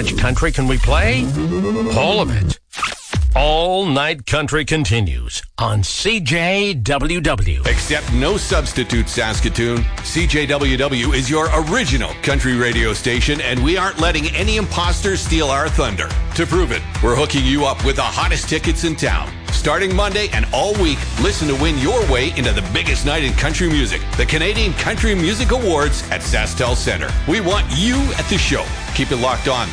much country can we play? All of it. All Night Country continues on CJWW. Accept no substitute, Saskatoon. CJWW is your original country radio station, and we aren't letting any imposters steal our thunder. To prove it, we're hooking you up with the hottest tickets in town. Starting Monday and all week, listen to win your way into the biggest night in country music, the Canadian Country Music Awards at SaskTel Centre. We want you at the show. Keep it locked on.